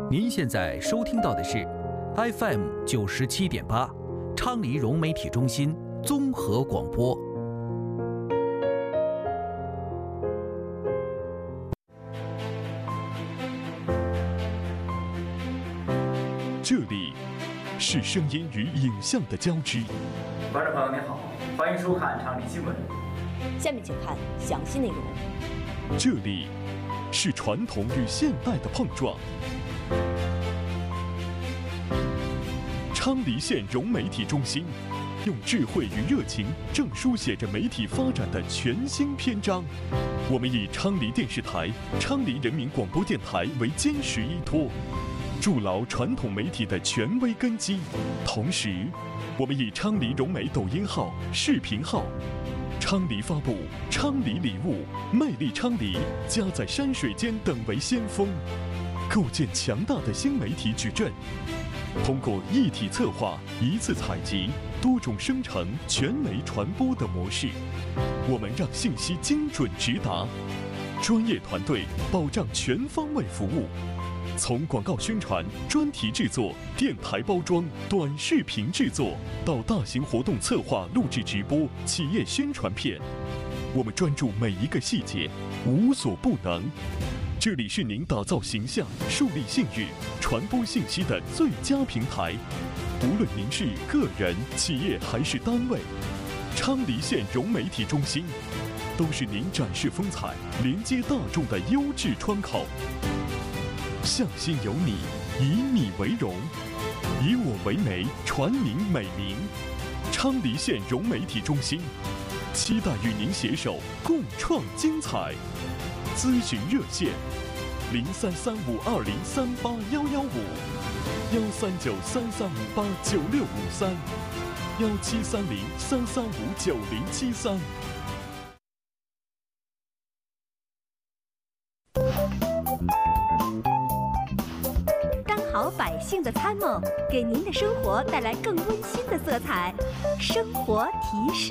您现在收听到的是 FM 97.8，昌黎融媒体中心综合广播。 这里是声音与影像的交织。 观众朋友您好，欢迎收看昌黎新闻。 下面请看详细内容。 这里是传统与现代的碰撞。昌黎县融媒体中心用智慧与热情，正书写着媒体发展的全新篇章。我们以昌黎电视台、昌黎人民广播电台为坚实依托，筑牢传统媒体的权威根基。同时，我们以昌黎融媒抖音号、视频号、昌黎发布、昌黎礼物、魅力昌黎、家在山水间等为先锋，构建强大的新媒体矩阵。通过一体策划、一次采集、多种生成、全媒传播的模式，我们让信息精准直达，专业团队保障全方位服务。从广告宣传、专题制作、电台包装、短视频制作，到大型活动策划、录制直播、企业宣传片，我们专注每一个细节，无所不能。这里是您打造形象、树立信誉、传播信息的最佳平台。无论您是个人、企业还是单位，昌黎县融媒体中心都是您展示风采、连接大众的优质窗口。向心有你，以你为荣，以我为媒，传您美名。昌黎县融媒体中心，期待与您携手共创精彩。咨询热线：033520381155，1393389653，173033590073。 当好百姓的参谋，给您的生活带来更温馨的色彩。生活提示。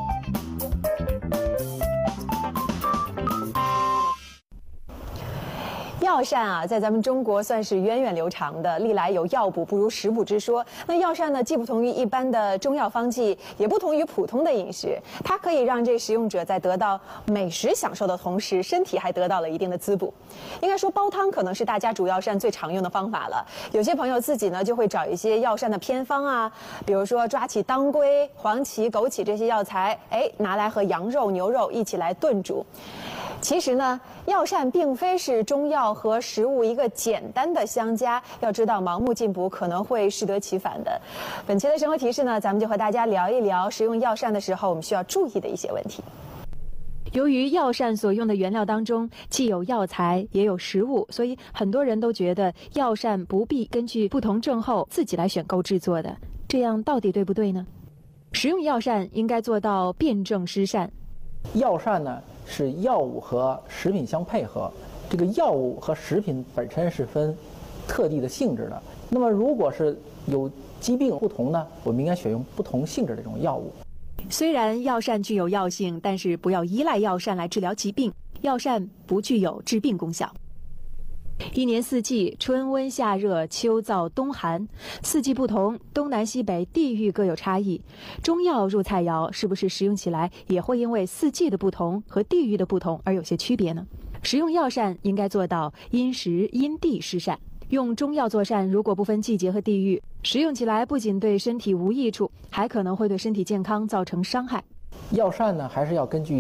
药膳啊，在咱们中国算是源远流长的，历来有药补不如食补之说。那药膳呢，既不同于一般的中药方剂，也不同于普通的饮食，它可以让这食用者在得到美食享受的同时，身体还得到了一定的滋补。应该说，煲汤可能是大家煮药膳最常用的方法了。有些朋友自己呢，就会找一些药膳的偏方啊，比如说抓起当归、黄芪、枸杞这些药材，拿来和羊肉、牛肉一起来炖煮。其实呢，药膳并非是中药和食物一个简单的相加，要知道盲目进补可能会适得其反的。本期的生活提示呢，咱们就和大家聊一聊食用药膳的时候我们需要注意的一些问题。 由于药膳所用的原料当中既有药材也有食物，所以很多人都觉得药膳不必根据不同症候自己来选购制作的，这样到底对不对呢？食用药膳应该做到辨证施膳。 药膳呢是药物和食品相配合，这个药物和食品本身是分特定的性质的。那么如果是有疾病不同呢，我们应该选用不同性质的这种药物。 虽然药膳具有药性，但是不要依赖药膳来治疗疾病，药膳不具有治病功效。一年四季，春温夏热，秋燥冬寒，四季不同，东南西北地域各有差异。中药入菜肴，是不是食用起来也会因为四季的不同和地域的不同而有些区别呢？食用药膳应该做到因时因地施膳。用中药做膳，如果不分季节和地域，食用起来不仅对身体无益处，还可能会对身体健康造成伤害。 药膳呢，还是要根据